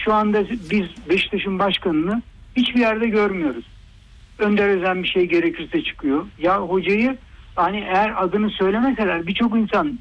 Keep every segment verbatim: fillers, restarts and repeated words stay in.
şu anda biz Beşiktaş'ın başkanını hiçbir yerde görmüyoruz. Önder Özen bir şey gerekirse çıkıyor. Ya hocayı hani eğer adını söylemeseler birçok insan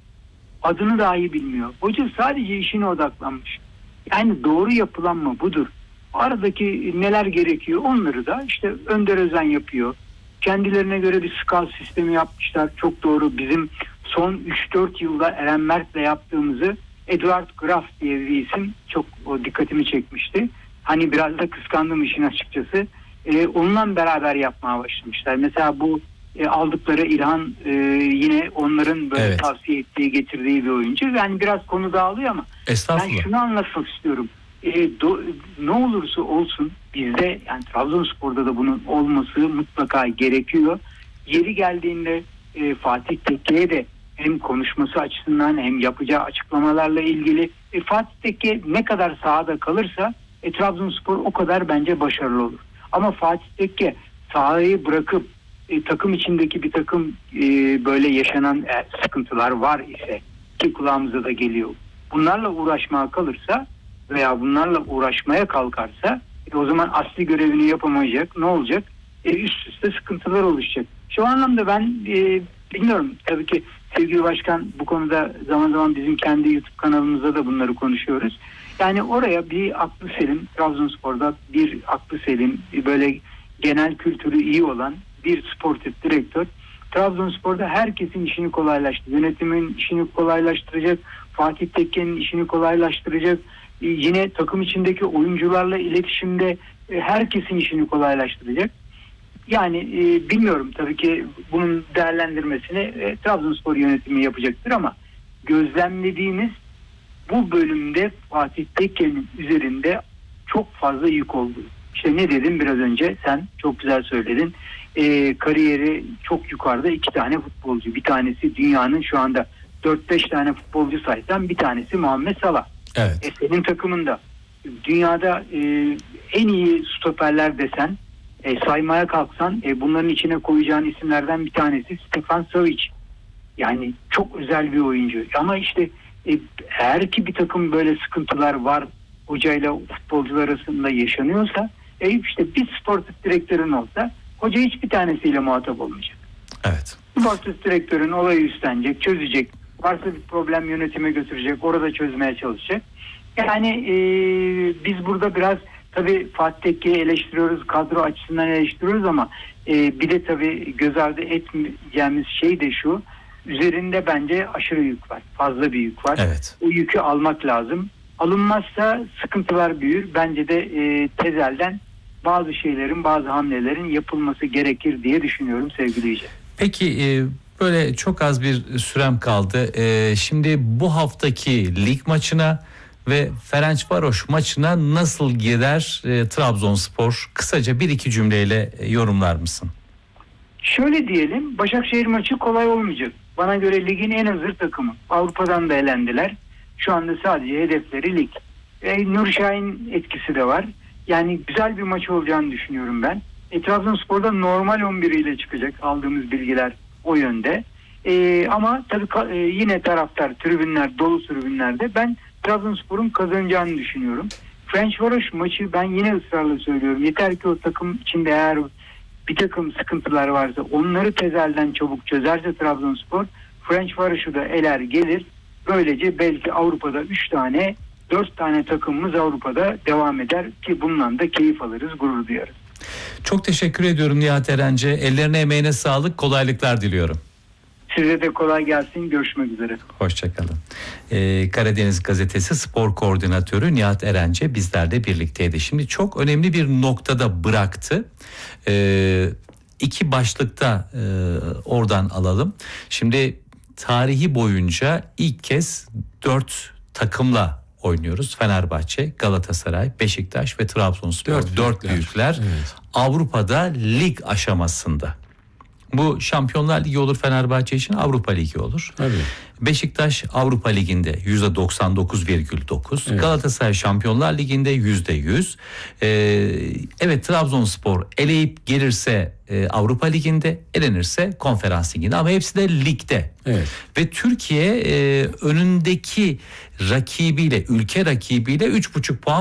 adını dahi bilmiyor. Hoca sadece işine odaklanmış. Yani doğru yapılanma budur. Aradaki neler gerekiyor onları da işte Önder Özen yapıyor. Kendilerine göre bir scout sistemi yapmışlar. Çok doğru. Bizim son üç dört yılda Eren Mert'le yaptığımızı Edward Graf diye bir isim çok o dikkatimi çekmişti. Hani biraz da kıskandım işin açıkçası. Ee, onunla beraber yapmaya başlamışlar. Mesela bu e, aldıkları İlhan e, yine onların böyle evet. tavsiye ettiği, getirdiği bir oyuncu. Yani biraz konu dağılıyor ama ben şunu anlatmak istiyorum. E, do, ne olursa olsun bizde yani Trabzonspor'da da bunun olması mutlaka gerekiyor. Yeri geldiğinde e, Fatih Tekke'ye de hem konuşması açısından hem yapacağı açıklamalarla ilgili e, Fatih Tekke ne kadar sahada kalırsa e, Trabzonspor o kadar bence başarılı olur. Ama Fatih Tekke sahayı bırakıp e, takım içindeki bir takım e, böyle yaşanan e, sıkıntılar var ise ki kulağımıza da geliyor. Bunlarla uğraşmaya kalırsa veya bunlarla uğraşmaya kalkarsa e, o zaman asli görevini yapamayacak. Ne olacak? E, üst üste sıkıntılar oluşacak. Şu anlamda ben e, bilmiyorum. Tabii ki sevgili başkan bu konuda zaman zaman bizim kendi YouTube kanalımızda da bunları konuşuyoruz. Yani oraya bir aklı selim, Trabzonspor'da bir aklı selim, böyle genel kültürü iyi olan bir sportif direktör Trabzonspor'da herkesin işini kolaylaştıracak. Yönetimin işini kolaylaştıracak. Fatih Tekke'nin işini kolaylaştıracak. Yine takım içindeki oyuncularla iletişimde herkesin işini kolaylaştıracak. Yani e, bilmiyorum tabii ki bunun değerlendirmesini e, Trabzonspor yönetimi yapacaktır ama gözlemlediğimiz bu bölümde Fatih Tekke'nin üzerinde çok fazla yük oldu. İşte ne dedim biraz önce, sen çok güzel söyledin. E, kariyeri çok yukarıda iki tane futbolcu. Bir tanesi dünyanın şu anda dört beş tane futbolcu saysan bir tanesi Muhammed Salah. Evet. E, senin takımında dünyada e, en iyi stoperler desen e, saymaya kalksan e, bunların içine koyacağın isimlerden bir tanesi Stefan Savic. Yani çok özel bir oyuncu. Ama işte e, eğer ki bir takım böyle sıkıntılar var hocayla futbolcular arasında yaşanıyorsa e, işte bir sportif direktörün olsa hoca hiçbir tanesiyle muhatap olmayacak. Evet. Sportif direktörün olayı üstlenecek, çözecek. Varsa bir problem yönetime götürecek, orada çözmeye çalışacak. Yani e, biz burada biraz tabii Fatih Tekke'yi eleştiriyoruz, kadro açısından eleştiriyoruz ama e, bir de tabii göz ardı etmeyeceğimiz şey de şu, üzerinde bence aşırı yük var, fazla bir yük var. Evet. O yükü almak lazım. Alınmazsa sıkıntılar büyür. Bence de e, tezelden bazı şeylerin, bazı hamlelerin yapılması gerekir diye düşünüyorum sevgili Yüce. Peki e, böyle çok az bir sürem kaldı. E, şimdi bu haftaki lig maçına ve Ferencvaros maçına nasıl gider e, Trabzonspor? Kısaca bir iki cümleyle e, yorumlar mısın? Şöyle diyelim, Başakşehir maçı kolay olmayacak. Bana göre ligin en hazır takımı. Avrupa'dan da elendiler. Şu anda sadece hedefleri lig. E, Nur Şahin etkisi de var. Yani güzel bir maç olacağını düşünüyorum ben. E, Trabzonspor'da normal on bir ile çıkacak. Aldığımız bilgiler o yönde. E, ama tabii e, yine taraftar, tribünler, dolu tribünlerde ben Trabzonspor'un kazanacağını düşünüyorum. Ferencvaros maçı ben yine ısrarla söylüyorum. Yeter ki o takım içinde eğer bir takım sıkıntılar varsa onları tezelden çabuk çözerse Trabzonspor, Ferencvaros'u da eler gelir. Böylece belki Avrupa'da üç tane, dört tane takımımız Avrupa'da devam eder ki bundan da keyif alırız, gurur duyarız. Çok teşekkür ediyorum Nihat Erenci. Ellerine emeğine sağlık, kolaylıklar diliyorum. Size de kolay gelsin. Görüşmek üzere. Hoşçakalın. Ee, Karadeniz Gazetesi Spor Koordinatörü Nihat Erenci bizlerle birlikteydi. Şimdi çok önemli bir noktada bıraktı. Ee, iki başlıkta e, oradan alalım. Şimdi tarihi boyunca ilk kez dört takımla oynuyoruz. Fenerbahçe, Galatasaray, Beşiktaş ve Trabzonspor. Dört, dört büyükler, büyükler evet. Avrupa'da lig aşamasında. Bu Şampiyonlar Ligi olur Fenerbahçe için, Avrupa Ligi olur. Tabii. Beşiktaş Avrupa Ligi'nde yüzde doksan dokuz virgül dokuz, evet. Galatasaray Şampiyonlar Ligi'nde yüzde yüz. Ee, evet, Trabzonspor eleyip gelirse e, Avrupa Ligi'nde, elenirse Konferans Ligi'nde, ama hepsi de ligde. Evet. Ve Türkiye e, önündeki rakibiyle, ülke rakibiyle üç buçuk puan